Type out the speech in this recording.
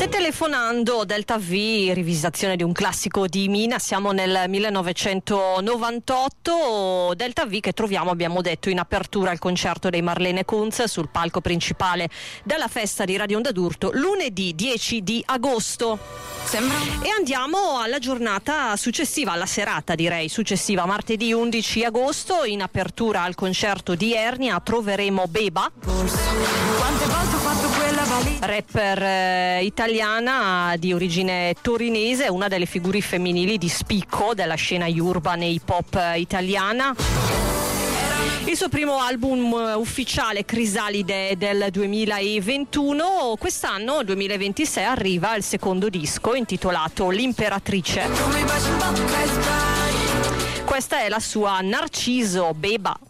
Telefonando Delta V, rivisitazione di un classico di Mina, siamo nel 1998, Delta V che troviamo, abbiamo detto, in apertura al concerto dei Marlene Kunz sul palco principale della festa di Radio Onda d'Urto lunedì 10 di agosto. E andiamo alla giornata successiva, alla serata direi successiva, martedì 11 agosto, in apertura al concerto di Ernia troveremo Beba, rapper italiana di origine torinese, una delle figure femminili di spicco della scena urban e hip hop italiana. Il suo primo album ufficiale, Crisalide, del 2021. Quest'anno, 2026, arriva il secondo disco intitolato L'Imperatrice. Questa è la sua Narciso Beba.